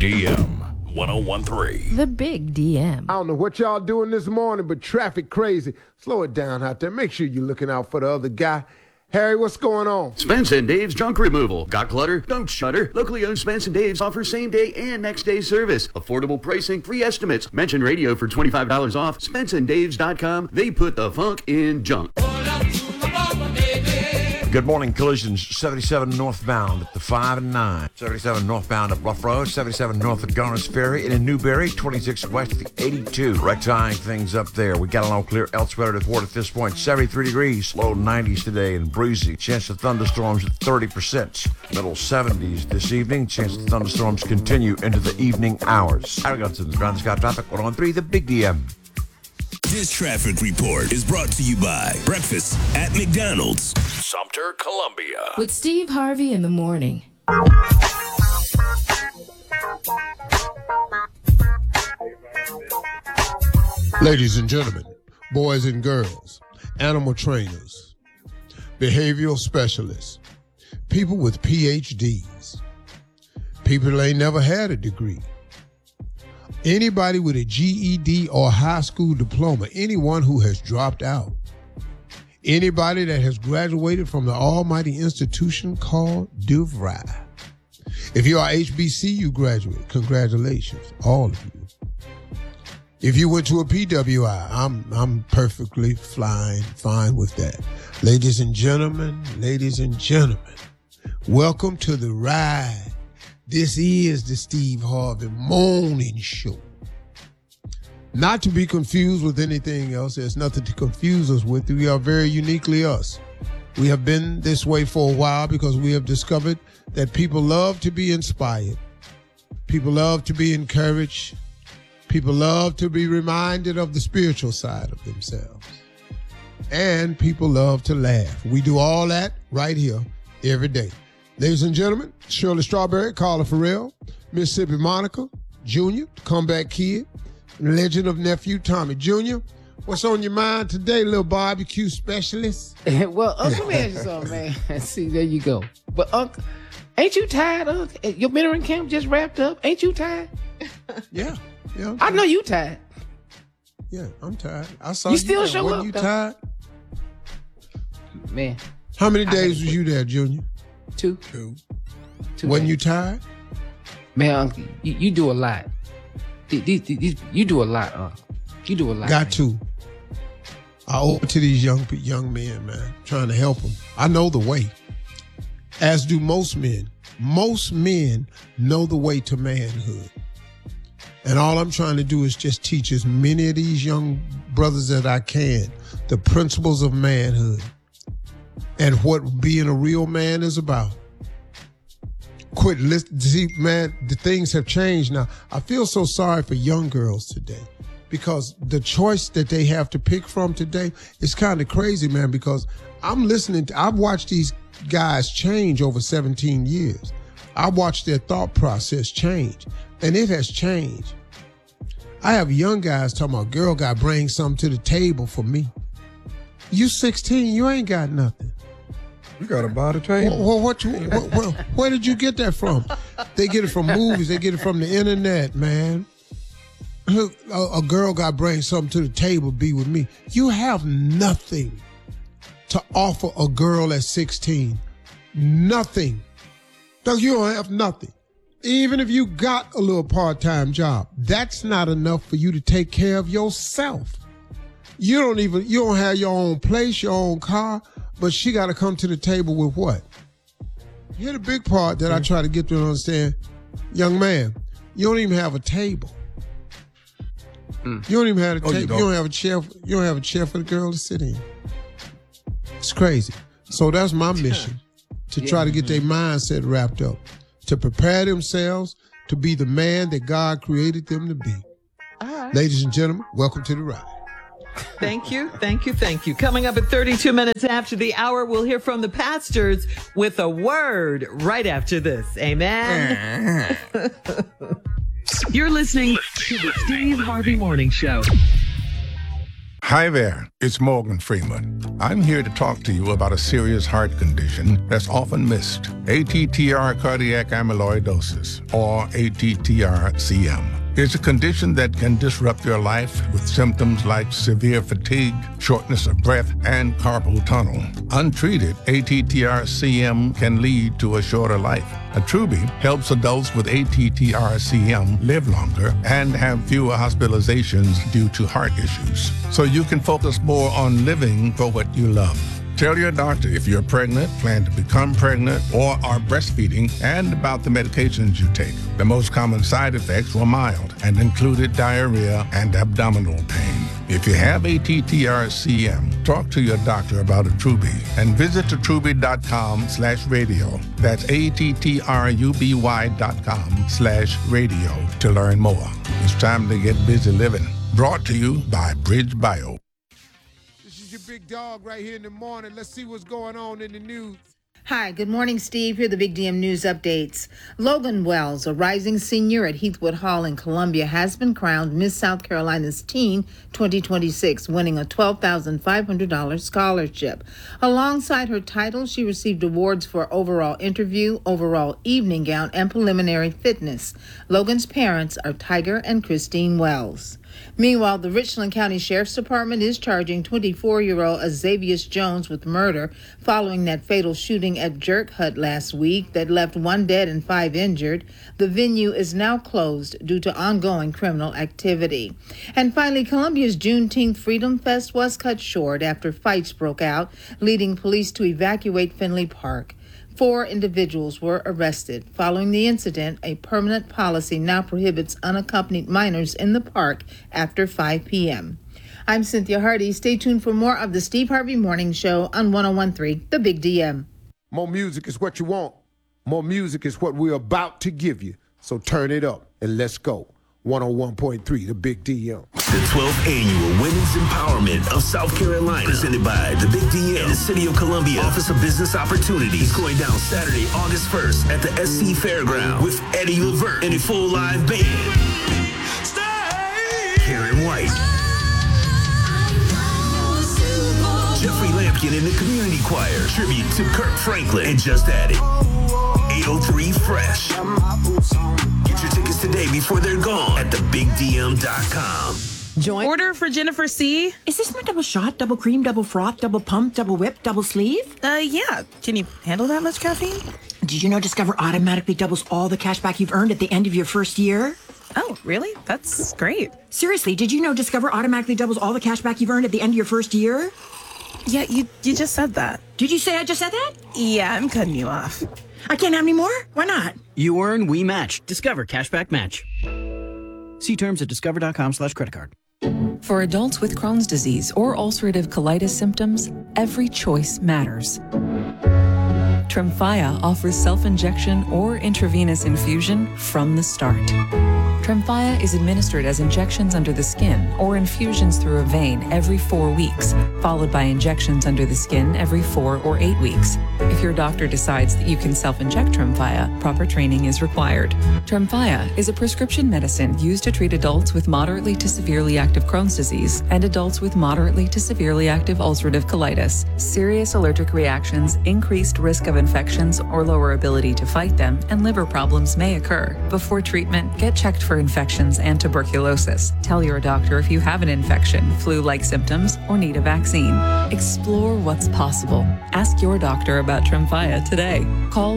DM 1013. The Big DM. I don't know what y'all doing this morning, but traffic crazy. Slow it down out there. Make sure you're looking out for the other guy. Harry, what's going on? Spence and Dave's Junk Removal. Got clutter? Don't shudder. Locally owned Spence and Dave's offers same-day and next-day service. Affordable pricing, free estimates. Mention radio for $25 off. SpenceandDaves.com. They put the funk in junk. Good morning. Collisions 77 northbound at the 5 and 9. 77 northbound at Bluff Road. 77 north at Garner's Ferry. And in Newberry, 26 west at the 82. Rectifying things up there. We got it all clear elsewhere to thwart at this point. 73 degrees. Low 90s today and breezy. Chance of thunderstorms at 30%. Middle 70s this evening. Chance of thunderstorms continue into the evening hours. Harry Gunson, Ground Sky Traffic 113, the Big DM. This traffic report is brought to you by Breakfast at McDonald's, Sumter, Columbia. With Steve Harvey in the morning. Ladies and gentlemen, boys and girls, animal trainers, behavioral specialists, people with PhDs, people that ain't never had a degree, anybody with a GED or high school diploma, anyone who has dropped out, anybody that has graduated from the almighty institution called DeVry. If you are HBCU graduate, congratulations, all of you. If you went to a PWI, I'm perfectly fine with that. Ladies and gentlemen, welcome to the ride. This is the Steve Harvey Morning Show. Not to be confused with anything else. There's nothing to confuse us with. We are very uniquely us. We have been this way for a while because we have discovered that people love to be inspired. People love to be encouraged. People love to be reminded of the spiritual side of themselves. And people love to laugh. We do all that right here every day. Ladies and gentlemen, Shirley Strawberry, Carla Farrell, Mississippi Monica, Jr., Comeback Kid, Legend of Nephew Tommy Jr. What's on your mind today, little barbecue specialist? Well, Uncle, let me ask you something, man. See, there you go. But, Uncle, ain't you tired, Uncle? Your mentoring camp just wrapped up. Ain't you tired? Yeah. I know you tired. Yeah, I'm tired. I saw you still show Wasn't up, you though? tired? Man. How many days was you there, Junior? Two. Wasn't days. you tired? Man, Uncle, you do a lot. You do a lot, Uncle. You do a lot. Got man. to. I owe it to these young men, man, trying to help them. I know the way, as do most men. Most men know the way to manhood. And all I'm trying to do is just teach as many of these young brothers that I can the principles of manhood and what being a real man is about. Quit listening. See, man, the things have changed now. I feel so sorry for young girls today because the choice that they have to pick from today is kind of crazy, man, because I've watched these guys change over 17 years. I watched their thought process change, and it has changed. I have young guys talking about, girl, got to bring something to the table for me. You 16, you ain't got nothing. You got to buy the table. Where did you get that from? They get it from movies. They get it from the internet, man. A girl got to bring something to the table, be with me. You have nothing to offer a girl at 16. Nothing. You don't have nothing. Even if you got a little part-time job, that's not enough for you to take care of yourself. You don't have your own place, your own car, but she got to come to the table with what? Here's the big part that I try to get them to understand. Young man, you don't even have a table. You don't even have a table. You don't have a chair. You don't have a chair for the girl to sit in. It's crazy. So that's my mission, to try to get their mindset wrapped up, to prepare themselves to be the man that God created them to be. All right. Ladies and gentlemen, welcome to the ride. Thank you. Coming up at 32 minutes after the hour, we'll hear from the pastors with a word right after this. Amen. You're listening to the Steve Harvey Morning Show. Hi there, it's Morgan Freeman. I'm here to talk to you about a serious heart condition that's often missed, ATTR cardiac amyloidosis, or ATTR-CM. It's a condition that can disrupt your life with symptoms like severe fatigue, shortness of breath, and carpal tunnel. Untreated, ATTR-CM can lead to a shorter life. Attruby helps adults with ATTR-CM live longer and have fewer hospitalizations due to heart issues, so you can focus more on living for what you love. Tell your doctor if you're pregnant, plan to become pregnant, or are breastfeeding, and about the medications you take. The most common side effects were mild and included diarrhea and abdominal pain. If you have ATTR-CM, talk to your doctor about Attruby and visit attruby.com/radio. That's ATTRUBY.com/radio to learn more. It's time to get busy living. Brought to you by Bridge Bio. Your big dog right here in the morning. Let's see what's going on in the news. Hi, good morning, Steve. Here are the Big DM News updates. Logan Wells, a rising senior at Heathwood Hall in Columbia, has been crowned Miss South Carolina's Teen 2026, winning a $12,500 scholarship. Alongside her title, she received awards for overall interview, overall evening gown, and preliminary fitness. Logan's parents are Tiger and Christine Wells. Meanwhile, the Richland County Sheriff's Department is charging 24-year-old Azavius Jones with murder following that fatal shooting at Jerk Hut last week that left 1 dead and 5 injured. The venue is now closed due to ongoing criminal activity. And finally, Columbia's Juneteenth Freedom Fest was cut short after fights broke out, leading police to evacuate Finley Park. 4 individuals were arrested. Following the incident, a permanent policy now prohibits unaccompanied minors in the park after 5 p.m. I'm Cynthia Hardy. Stay tuned for more of the Steve Harvey Morning Show on 101.3 The Big DM. More music is what you want. More music is what we're about to give you. So turn it up and let's go. 101.3 The Big DM. The 12th Annual Women's Empowerment of South Carolina, presented by The Big DM and the City of Columbia Office of Business Opportunities, going down Saturday, August 1st at the SC Fairground with Eddie Levert and a full live band. Karen White, Jeffrey Lampkin and the Community Choir, tribute to Kirk Franklin, and Just Added. 803 Fresh. Get your tickets today before they're gone at thebigdm.com. Order for Jennifer C. Is this my double shot, double cream, double froth, double pump, double whip, double sleeve? Yeah. Can you handle that much caffeine? Did you know Discover automatically doubles all the cash back you've earned at the end of your first year? Oh, really? That's great. Seriously, did you know Discover automatically doubles all the cash back you've earned at the end of your first year? Yeah, you just said that. Did you say I just said that? Yeah, I'm cutting you off. I can't have any more? Why not? You earn, we match. Discover Cashback Match. See terms at discover.com/creditcard. For adults with Crohn's disease or ulcerative colitis symptoms, every choice matters. Tremfya offers self-injection or intravenous infusion from the start. Tremfya is administered as injections under the skin or infusions through a vein every 4 weeks, followed by injections under the skin every 4 or 8 weeks. If your doctor decides that you can self-inject Tremfya, proper training is required. Tremfya is a prescription medicine used to treat adults with moderately to severely active Crohn's disease and adults with moderately to severely active ulcerative colitis. Serious allergic reactions, increased risk of infections or lower ability to fight them, and liver problems may occur. Before treatment, get checked for infections and tuberculosis. Tell your doctor if you have an infection, flu-like symptoms, or need a vaccine. Explore what's possible. Ask your doctor about Tremfya today. Call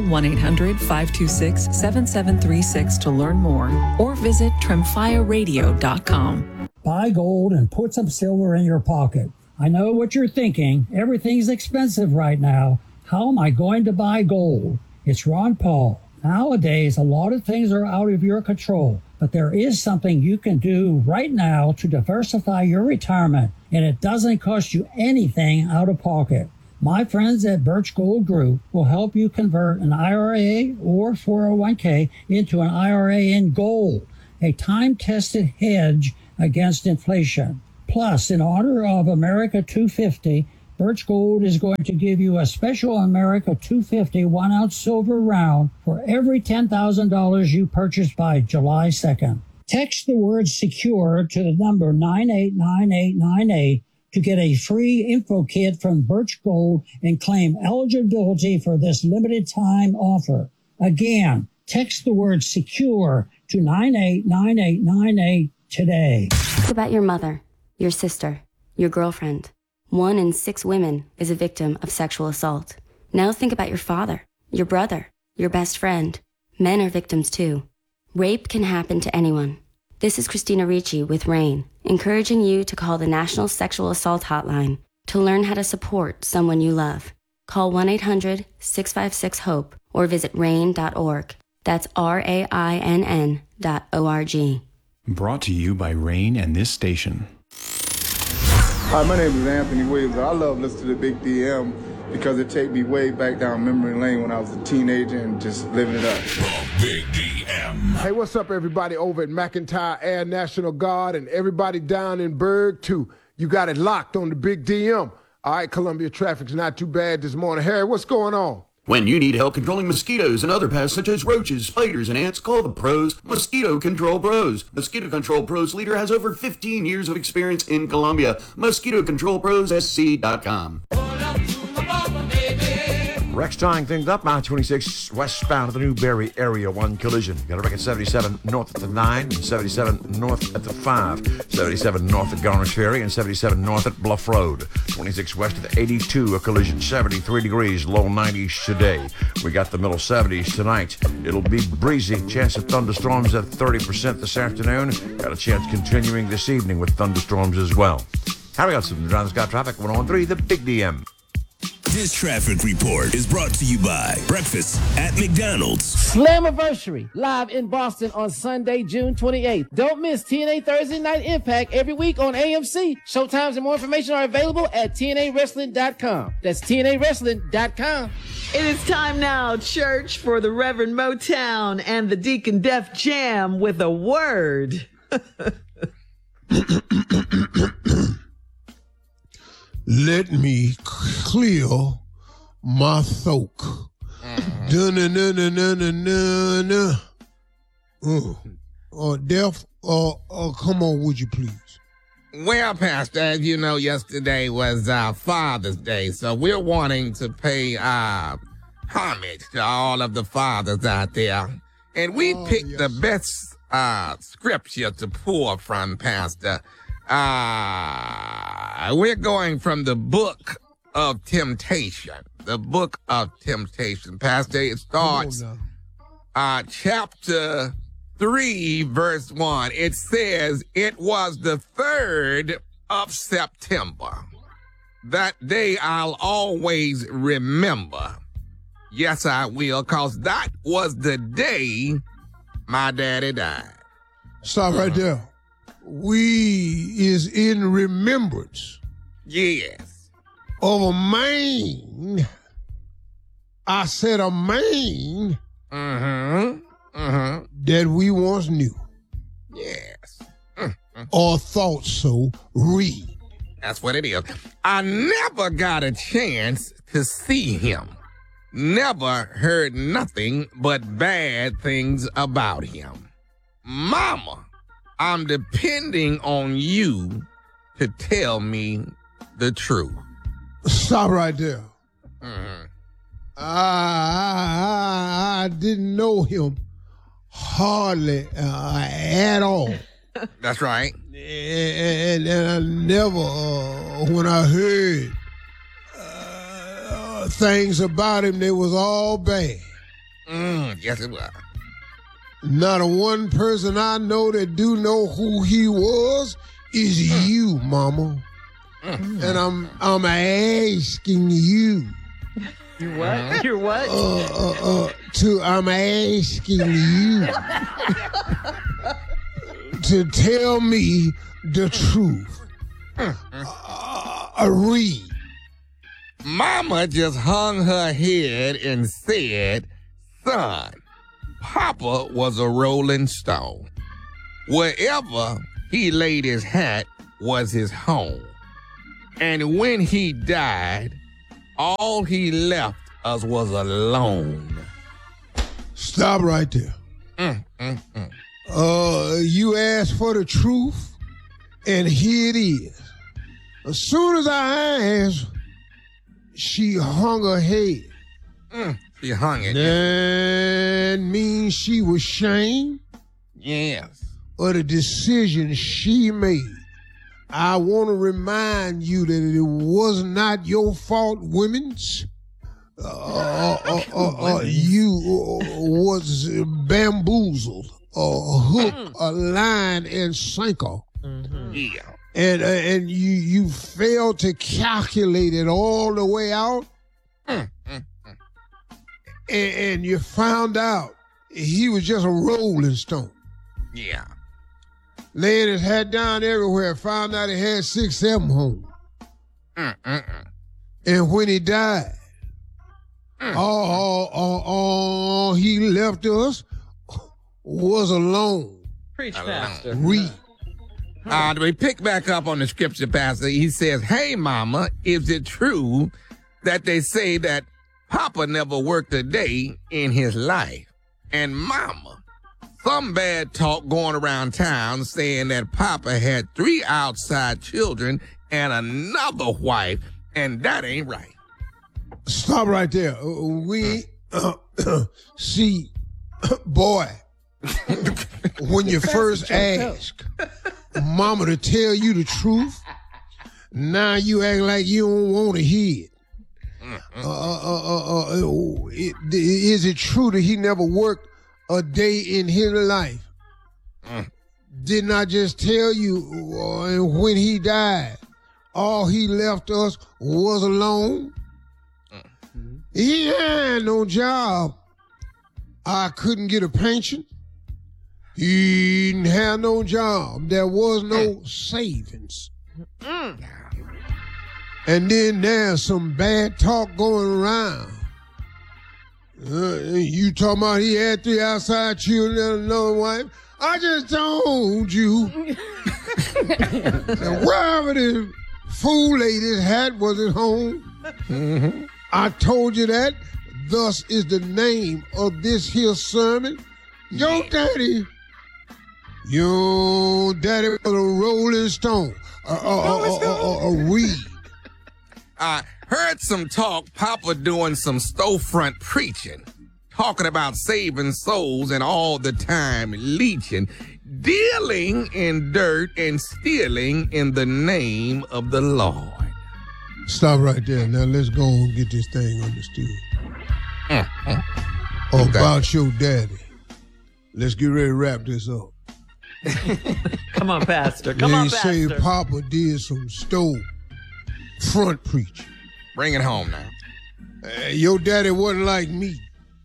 1-800-526-7736 to learn more or visit tremfyaradio.com. Buy gold and put some silver in your pocket. I know what you're thinking. Everything's expensive right now. How am I going to buy gold? It's Ron Paul. Nowadays, a lot of things are out of your control, but there is something you can do right now to diversify your retirement, and it doesn't cost you anything out of pocket. My friends at Birch Gold Group will help you convert an IRA or 401k into an IRA in gold, a time-tested hedge against inflation. Plus, in honor of America 250, Birch Gold is going to give you a special America 250 1-ounce silver round for every $10,000 you purchase by July 2nd. Text the word SECURE to the number 989898 to get a free info kit from Birch Gold and claim eligibility for this limited time offer. Again, text the word SECURE to 989898 today. Think about your mother, your sister, your girlfriend. 1 in 6 women is a victim of sexual assault. Now think about your father, your brother, your best friend. Men are victims too. Rape can happen to anyone. This is Christina Ricci with RAIN, encouraging you to call the National Sexual Assault Hotline to learn how to support someone you love. Call 1-800-656-HOPE or visit RAIN.org. That's RAINN.org. Brought to you by RAIN and this station. Hi, my name is Anthony Williams. I love listening to the Big DM because it takes me way back down memory lane when I was a teenager and just living it up. Big DM. Hey, what's up, everybody over at McIntyre Air National Guard and everybody down in Berg, too. You got it locked on the Big DM. All right, Columbia traffic's not too bad this morning. Harry, what's going on? When you need help controlling mosquitoes and other pests such as roaches, spiders, and ants, call the pros, Mosquito Control Pros. Mosquito Control Pros leader has over 15 years of experience in Colombia. MosquitoControlProsSC.com. Rex tying things up, I-26 westbound of the Newberry area, 1 collision. Got a wreck at 77 north at the 9, and 77 north at the 5, 77 north at Garnish Ferry, and 77 north at Bluff Road. 26 west of the 82, a collision, 73 degrees, low 90s today. We got the middle 70s tonight. It'll be breezy, chance of thunderstorms at 30% this afternoon. Got a chance continuing this evening with thunderstorms as well. Harry Hudson, John Scott Traffic, 101.3, the Big DM. This traffic report is brought to you by Breakfast at McDonald's. Slammiversary, live in Boston on Sunday, June 28th. Don't miss TNA Thursday Night Impact every week on AMC. Showtimes and more information are available at TNAWrestling.com. That's TNAWrestling.com. It is time now, church, for the Reverend Motown and the Deacon Def Jam with a word. Let me clear my throat. Dun-dun-dun-dun-dun-dun-dun. Def, come on, would you please? Well, Pastor, as you know, yesterday was Father's Day, so we're wanting to pay homage to all of the fathers out there. And we picked the best scripture to pull from, Pastor. We're going from the book of temptation. The book of temptation. Pastor, it starts chapter 3, verse 1. It says, it was the 3rd of September. That day I'll always remember. Yes, I will, because that was the day my daddy died. Stop right there. We is in remembrance. Yes. Of a man. I said a man. That we once knew. Yes. Or thought so. Read. That's what it is. I never got a chance to see him. Never heard nothing but bad things about him. Mama, I'm depending on you to tell me the truth. Stop right there. I didn't know him hardly at all. That's right. And I never, when I heard things about him, they was all bad. Yes, it was. Not a one person I know that do know who he was is you, Mama. And I'm asking you. You what? You're what? I'm asking you to tell me the truth. Read. Mama just hung her head and said, son, Papa was a rolling stone. Wherever he laid his hat was his home. And when he died, all he left us was alone. Stop right there. You asked for the truth, and here it is. As soon as I asked, she hung her head. She hung it. That means she was ashamed. Yes. Of the decision she made. I want to remind you that it was not your fault, women's. You was bamboozled, hook, a line, and sinker. Yeah. And you failed to calculate it all the way out. And you found out he was just a rolling stone. Yeah. Laying his head down everywhere, found out he had 6, 7 homes. And when he died, all he left us was alone. Preach, Pastor. Read. We pick back up on the scripture, Pastor. He says, hey, Mama, is it true that they say that Papa never worked a day in his life? And Mama, some bad talk going around town saying that Papa had 3 outside children and another wife, and that ain't right. Stop right there. See, boy, when you first ask Mama to tell you the truth, now you act like you don't want to hear it. Is it true that he never worked a day in his life? Didn't I just tell you when he died, all he left us was alone? He had no job. I couldn't get a pension. He didn't have no job. There was no savings. And then there's some bad talk going around. You talking about he had 3 outside children and another wife? I just told you. Wherever the fool lady's hat was at home, I told you that. Thus is the name of this here sermon. Your daddy was a rolling stone. A reed. I heard some talk, Papa doing some storefront preaching, talking about saving souls and all the time leeching, dealing in dirt and stealing in the name of the Lord. Stop right there. Now let's go and get this thing understood. About your daddy. Let's get ready to wrap this up. Come on, Pastor. Come on, Pastor. They say Papa did some front preaching. Bring it home now. Your daddy wasn't like me.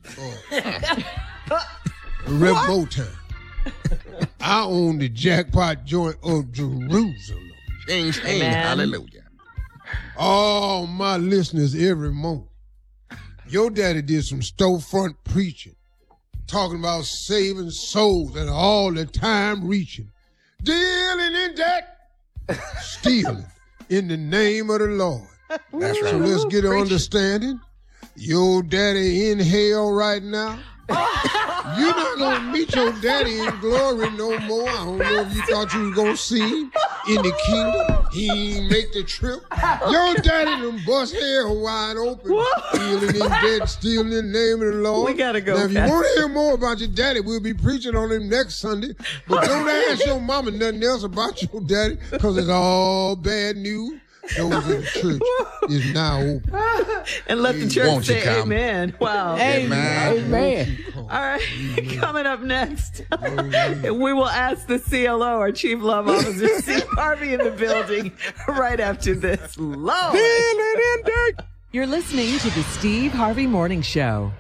Rev Motown. I own the jackpot joint of Jerusalem. Change, hallelujah. All my listeners every moment. Your daddy did some storefront preaching, talking about saving souls and all the time reaching, dealing in debt, stealing in the name of the Lord. That's right. So let's get an understanding. Your daddy in hell right now. You're not going to meet your daddy in glory no more. I don't know if you thought you was going to see him in the kingdom. He ain't make the trip. Your daddy done bust hell wide open. Stealing in debt, stealing in the name of the Lord. We got to go. Now, if you want to hear more about your daddy, we'll be preaching on him next Sunday. But don't ask your mama nothing else about your daddy, because it's all bad news. Those in the church is now open. And let the church say amen. Wow. Amen. All right. Coming up next, we will ask the CLO, our Chief Love Officer, Steve Harvey, in the building right after this. Lord. You're listening to the Steve Harvey Morning Show.